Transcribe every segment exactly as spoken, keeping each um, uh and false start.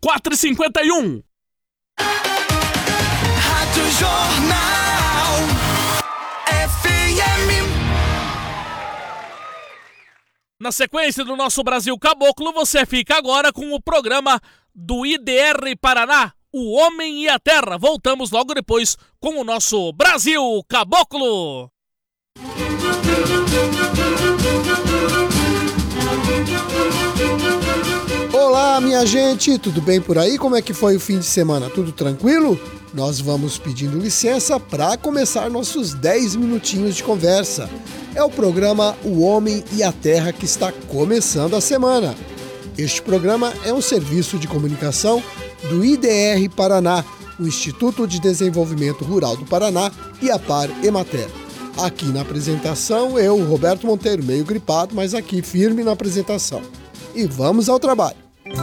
quatro e cinquenta e um. Rádio Jornal F M. Na sequência do nosso Brasil Caboclo, você fica agora com o programa do I D R Paraná, O Homem e a Terra. Voltamos logo depois com o nosso Brasil Caboclo. Olá, minha gente, tudo bem por aí? Como é que foi o fim de semana? Tudo tranquilo? Nós vamos pedindo licença para começar nossos dez minutinhos de conversa. É o programa O Homem e a Terra que está começando a semana. Este programa é um serviço de comunicação do I D R Paraná, o Instituto de Desenvolvimento Rural do Paraná e a Par Emater. Aqui na apresentação, eu, Roberto Monteiro, meio gripado, mas aqui firme na apresentação. E vamos ao trabalho.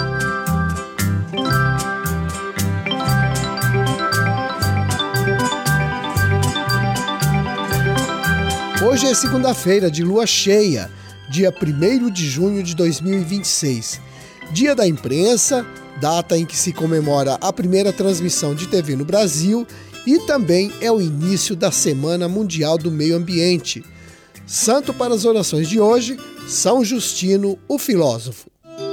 Hoje é segunda-feira de lua cheia, dia primeiro de junho de dois mil e vinte e seis. Dia da imprensa, data em que se comemora a primeira transmissão de T V no Brasil e também é o início da Semana Mundial do Meio Ambiente. Santo para as orações de hoje, São Justino, o filósofo.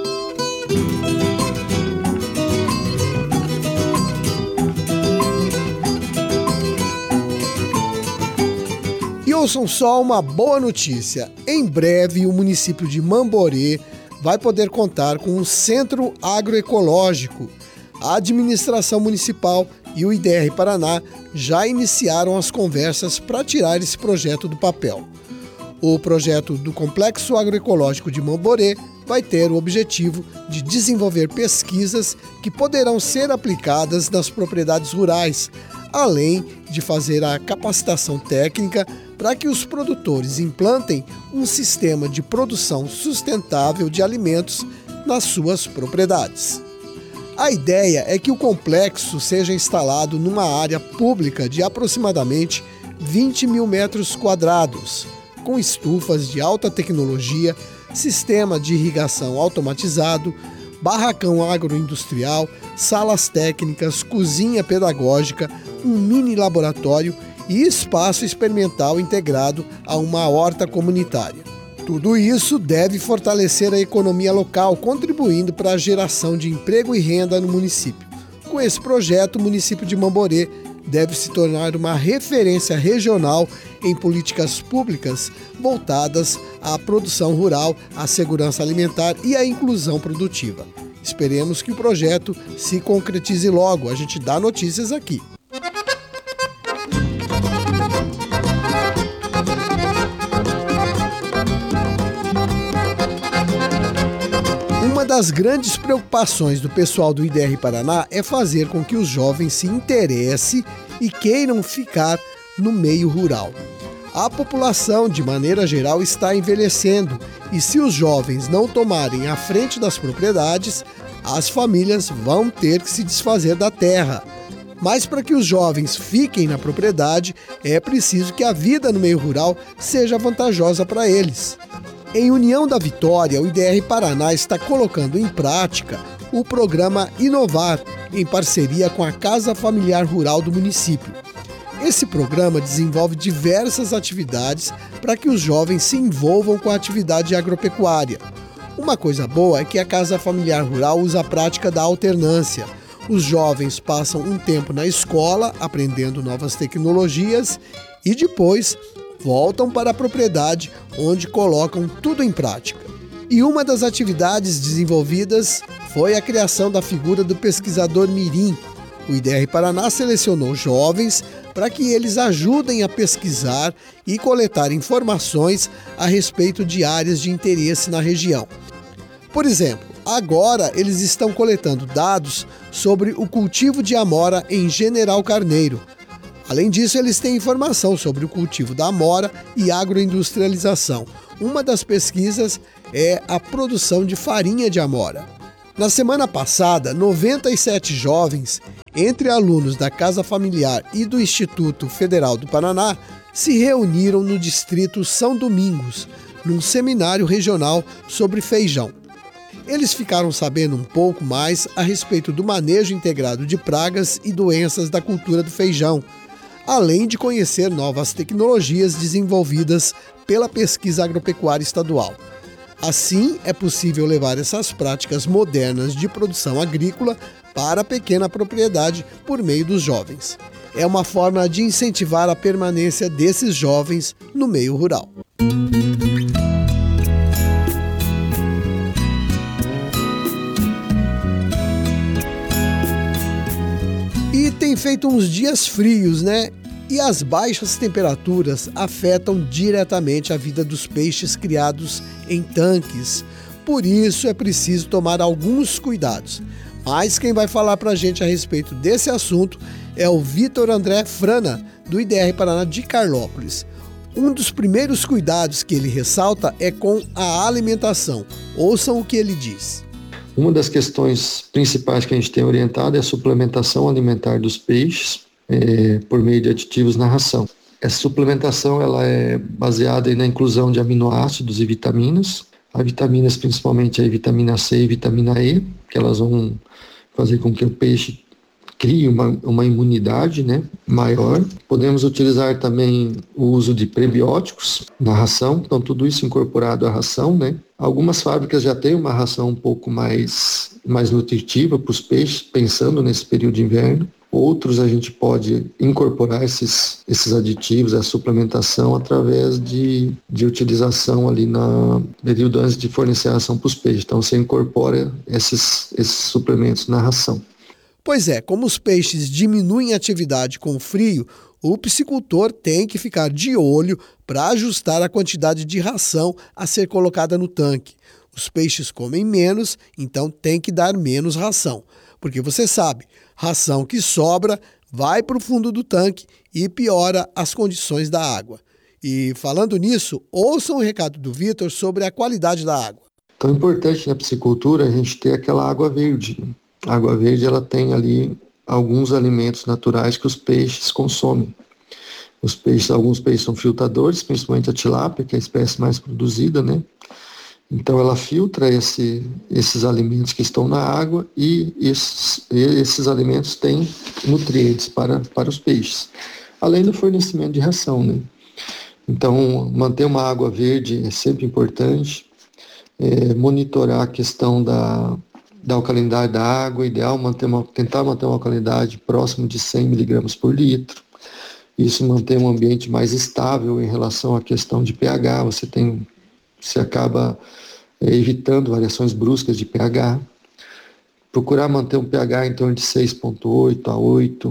E ouçam só uma boa notícia. Em breve, o município de Mamborê vai poder contar com um centro agroecológico. A administração municipal e o I D R Paraná já iniciaram as conversas para tirar esse projeto do papel. O projeto do Complexo Agroecológico de Mamborê vai ter o objetivo de desenvolver pesquisas que poderão ser aplicadas nas propriedades rurais, além de fazer a capacitação técnica para que os produtores implantem um sistema de produção sustentável de alimentos nas suas propriedades. A ideia é que o complexo seja instalado numa área pública de aproximadamente vinte mil metros quadrados, com estufas de alta tecnologia, sistema de irrigação automatizado, barracão agroindustrial, salas técnicas, cozinha pedagógica, um mini laboratório e espaço experimental integrado a uma horta comunitária. Tudo isso deve fortalecer a economia local, contribuindo para a geração de emprego e renda no município. Com esse projeto, o município de Mamborê deve se tornar uma referência regional em políticas públicas voltadas à produção rural, à segurança alimentar e à inclusão produtiva. Esperemos que o projeto se concretize logo. A gente dá notícias aqui. Uma das grandes preocupações do pessoal do I D R Paraná é fazer com que os jovens se interessem e queiram ficar no meio rural. A população, de maneira geral, está envelhecendo e se os jovens não tomarem a frente das propriedades, as famílias vão ter que se desfazer da terra. Mas para que os jovens fiquem na propriedade, é preciso que a vida no meio rural seja vantajosa para eles. Em União da Vitória, o I D R Paraná está colocando em prática o programa Inovar, em parceria com a Casa Familiar Rural do município. Esse programa desenvolve diversas atividades para que os jovens se envolvam com a atividade agropecuária. Uma coisa boa é que a Casa Familiar Rural usa a prática da alternância. Os jovens passam um tempo na escola, aprendendo novas tecnologias, e depois voltam para a propriedade, onde colocam tudo em prática. E uma das atividades desenvolvidas foi a criação da figura do pesquisador mirim. O I D R Paraná selecionou jovens para que eles ajudem a pesquisar e coletar informações a respeito de áreas de interesse na região. Por exemplo, agora eles estão coletando dados sobre o cultivo de amora em General Carneiro. Além disso, eles têm informação sobre o cultivo da amora e agroindustrialização. Uma das pesquisas é a produção de farinha de amora. Na semana passada, noventa e sete jovens, entre alunos da Casa Familiar e do Instituto Federal do Paraná, se reuniram no distrito São Domingos, num seminário regional sobre feijão. Eles ficaram sabendo um pouco mais a respeito do manejo integrado de pragas e doenças da cultura do feijão, além de conhecer novas tecnologias desenvolvidas pela Pesquisa Agropecuária Estadual. Assim, é possível levar essas práticas modernas de produção agrícola para a pequena propriedade por meio dos jovens. É uma forma de incentivar a permanência desses jovens no meio rural. E tem feito uns dias frios, né? E as baixas temperaturas afetam diretamente a vida dos peixes criados em tanques. Por isso é preciso tomar alguns cuidados. Mas quem vai falar para a gente a respeito desse assunto é o Vitor André Frana, do I D R Paraná de Carlópolis. Um dos primeiros cuidados que ele ressalta é com a alimentação. Ouçam o que ele diz. Uma das questões principais que a gente tem orientado é a suplementação alimentar dos peixes, É, por meio de aditivos na ração. Essa suplementação ela é baseada na inclusão de aminoácidos e vitaminas. As vitaminas, principalmente a vitamina C e vitamina E, que elas vão fazer com que o peixe crie uma, uma imunidade, né, maior. Podemos utilizar também o uso de prebióticos na ração, então tudo isso incorporado à ração, né. Algumas fábricas já têm uma ração um pouco mais, mais nutritiva para os peixes, pensando nesse período de inverno. Outros a gente pode incorporar esses, esses aditivos, a suplementação através de, de utilização ali no período antes de fornecer a ração para os peixes. Então você incorpora esses, esses suplementos na ração. Pois é, como os peixes diminuem a atividade com o frio, o piscicultor tem que ficar de olho para ajustar a quantidade de ração a ser colocada no tanque. Os peixes comem menos, então tem que dar menos ração. Porque você sabe, ração que sobra vai para o fundo do tanque e piora as condições da água. E falando nisso, ouçam o recado do Vitor sobre a qualidade da água. Então é importante na piscicultura a gente ter aquela água verde. A água verde ela tem ali alguns alimentos naturais que os peixes consomem. Os peixes, alguns peixes são filtradores, principalmente a tilápia, que é a espécie mais produzida, né? Então ela filtra esse, esses alimentos que estão na água e esses, esses alimentos têm nutrientes para, para os peixes, além do fornecimento de ração, né? Então manter uma água verde é sempre importante, é, monitorar a questão da, da alcalinidade da água, ideal manter uma, tentar manter uma alcalinidade próxima de cem miligramas por litro. Isso mantém um ambiente mais estável em relação à questão de pH, você tem Você acaba é, evitando variações bruscas de pH. Procurar manter um pH em torno de seis vírgula oito a oito.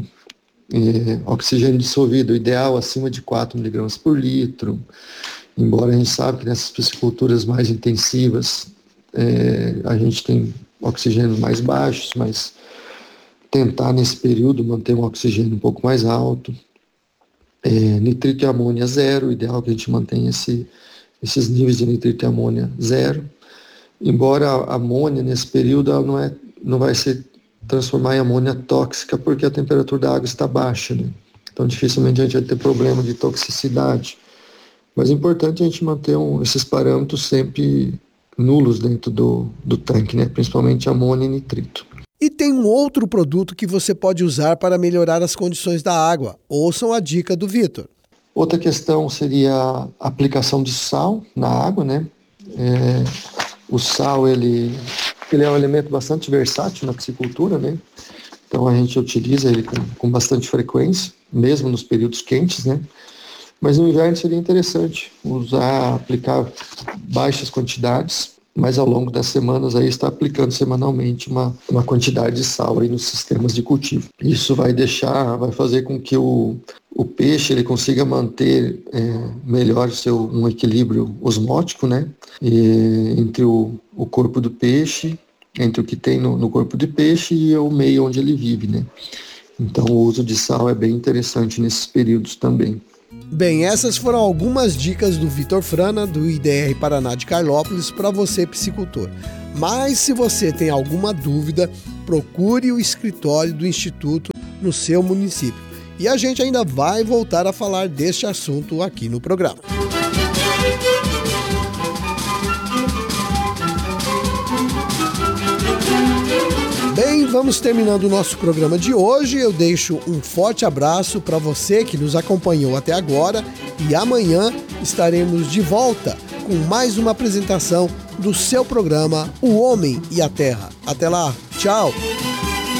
É, oxigênio dissolvido, ideal acima de quatro miligramas por litro. Embora a gente sabe que nessas pisciculturas mais intensivas é, a gente tem oxigênios mais baixos, mas tentar nesse período manter um oxigênio um pouco mais alto. É, nitrito e amônia zero, ideal que a gente mantenha esse esses níveis de nitrito e amônia zero, embora a amônia nesse período ela não, é, não vai se transformar em amônia tóxica porque a temperatura da água está baixa, né? Então dificilmente a gente vai ter problema de toxicidade, mas é importante a gente manter um, esses parâmetros sempre nulos dentro do, do tanque, né? Principalmente amônia e nitrito. E tem um outro produto que você pode usar para melhorar as condições da água. Ouçam a dica do Vitor. Outra questão seria a aplicação de sal na água, né? É, o sal, ele, ele é um elemento bastante versátil na piscicultura, né? Então a gente utiliza ele com, com bastante frequência, mesmo nos períodos quentes, né? Mas no inverno seria interessante usar, aplicar baixas quantidades, mas ao longo das semanas aí está aplicando semanalmente uma, uma quantidade de sal aí nos sistemas de cultivo. Isso vai deixar, vai fazer com que o, o peixe ele consiga manter é, melhor seu, um equilíbrio osmótico, né? E, entre o, o corpo do peixe, entre o que tem no, no corpo do peixe e o meio onde ele vive, né? Então o uso de sal é bem interessante nesses períodos também. Bem, essas foram algumas dicas do Vitor Frana, do I D R Paraná de Carlópolis, para você, piscicultor. Mas se você tem alguma dúvida, procure o escritório do Instituto no seu município. E a gente ainda vai voltar a falar deste assunto aqui no programa. vamos terminando o nosso programa de hoje. Eu deixo um forte abraço para você que nos acompanhou até agora e amanhã estaremos de volta com mais uma apresentação do seu programa O Homem e a Terra. Até lá, tchau!